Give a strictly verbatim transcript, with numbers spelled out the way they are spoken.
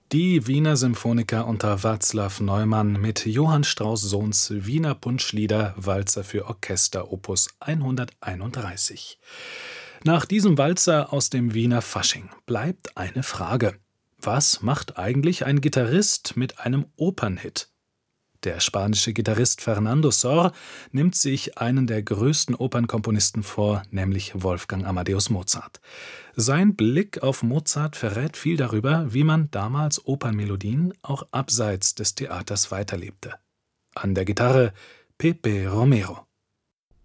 Die Wiener Symphoniker unter Václav Neumann mit Johann Strauss Sohns Wiener Punschlieder Walzer für Orchester Opus hunderteinunddreißig. Nach diesem Walzer aus dem Wiener Fasching bleibt eine Frage: Was macht eigentlich ein Gitarrist mit einem Opernhit? Der spanische Gitarrist Fernando Sor nimmt sich einen der größten Opernkomponisten vor, nämlich Wolfgang Amadeus Mozart. Sein Blick auf Mozart verrät viel darüber, wie man damals Opernmelodien auch abseits des Theaters weiterlebte. An der Gitarre Pepe Romero.